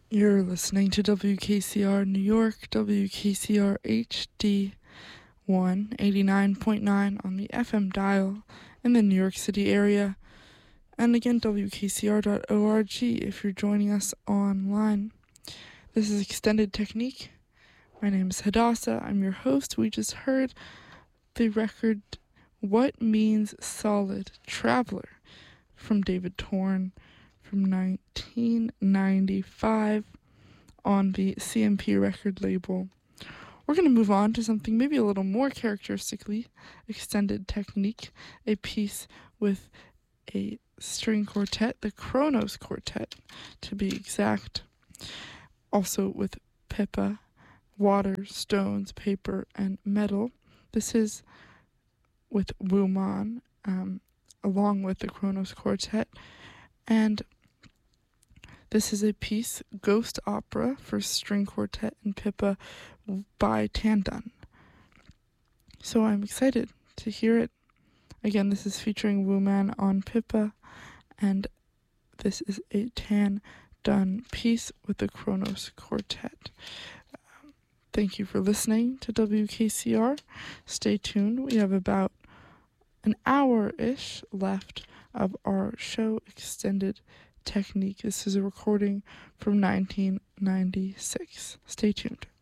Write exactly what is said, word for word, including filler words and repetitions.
You're listening to W K C R New York, W K C R H D one eighty-nine point nine on the F M dial in the New York City area, and again W K C R dot org if you're joining us online. This is Extended Technique. My name is Hadassah. I'm your host. We just heard the record What Means Solid Traveler from David Torn from nineteen ninety-five on the C M P record label. We're going to move on to something maybe a little more characteristically Extended Technique, a piece with a string quartet, the Kronos Quartet to be exact, also with Pippa, water, stones, paper, and metal. This is with Wuman, um, along with the Kronos Quartet, and this is a piece, Ghost Opera for string quartet and Pippa by Tandun. So I'm excited to hear it. Again, this is featuring Wuman on Pippa, and this is a Tandun piece with the Kronos Quartet. Um, thank you for listening to W K C R. Stay tuned. We have about an hour-ish left of our show, Extended Technique. This is a recording from nineteen ninety-six. Stay tuned.